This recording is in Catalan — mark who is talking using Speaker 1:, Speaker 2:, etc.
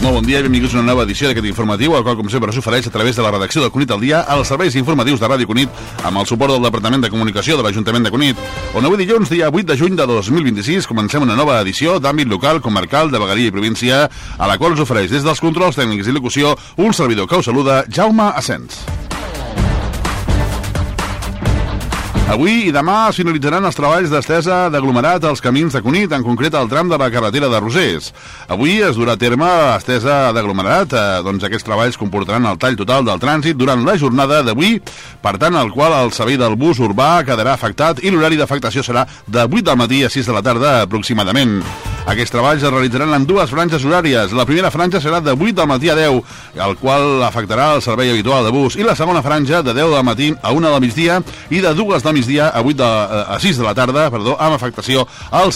Speaker 1: Molt bon dia i benvinguts a una nova edició d'aquest informatiu, el qual, com sempre, s'ofereix a través de la redacció del Cunit al dia als serveis informatius de Ràdio Cunit amb el suport del Departament de Comunicació de l'Ajuntament de Cunit, on avui dilluns, dia 8 de juny de 2026, comencem una nova edició d'àmbit local, comarcal, de vegueria i província, a la qual us ofereix des dels controls tècnics i locució un servidor que us saluda, Jaume Asens. Avui i demà es finalitzaran els treballs d'estesa d'aglomerat als camins de Cunit, en concret al tram de la carretera de Rosers. Avui es durà a terme estesa d'aglomerat, aquests treballs comportaran el tall total del trànsit durant la jornada d'avui, per tant, el qual el servei del bus urbà quedarà afectat i l'horari d'afectació serà de 8 del matí a 6 de la tarda aproximadament. Aquests treballs es realitzaran en dues franges horàries. La primera franja serà de 8 del matí a 10, el qual afectarà el servei habitual de bus, i la segona franja de 10 del matí a 1 del migdia i de 2 del migdia a 6 de la tarda, amb afectació al